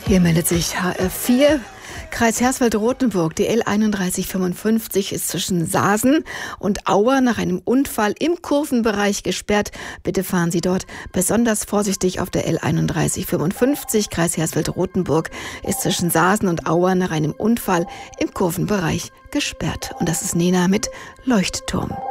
Hier meldet sich HR4, Kreis Hersfeld-Rotenburg. Die L3155 ist zwischen Saasen und Auer nach einem Unfall im Kurvenbereich gesperrt. Bitte fahren Sie dort besonders vorsichtig auf der L3155. Kreis Hersfeld-Rotenburg ist zwischen Saasen und Auer nach einem Unfall im Kurvenbereich gesperrt. Und das ist Nena mit Leuchtturm.